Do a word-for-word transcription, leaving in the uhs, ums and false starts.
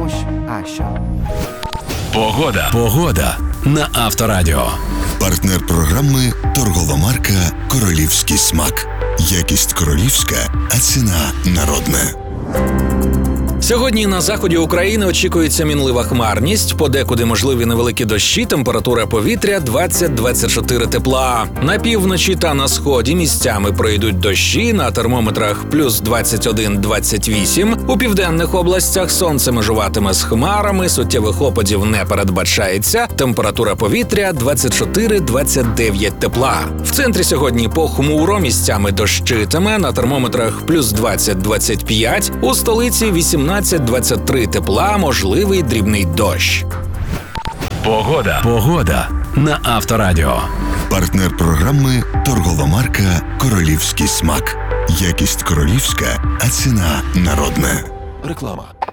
дощ, а що? Погода. Погода на Авторадіо. Партнер програми торгова марка «Королівський смак». Якість королівська, а ціна народна. Сьогодні на заході України очікується мінлива хмарність, подекуди можливі невеликі дощі, температура повітря двадцять - двадцять чотири тепла. На півночі та на сході місцями пройдуть дощі, на термометрах плюс двадцять один - двадцять вісім. У південних областях сонце межуватиме з хмарами, суттєвих опадів не передбачається, температура повітря двадцять чотири - двадцять дев'ять тепла. В центрі сьогодні похмуро, місцями дощитиме, на термометрах плюс двадцять - двадцять п'ять, у столиці вісімнадцять - двадцять три тепла, можливий дрібний дощ. Погода. Погода на Авторадіо. Партнер програми торгова марка «Королівський смак». Якість королівська, а ціна народна. Реклама.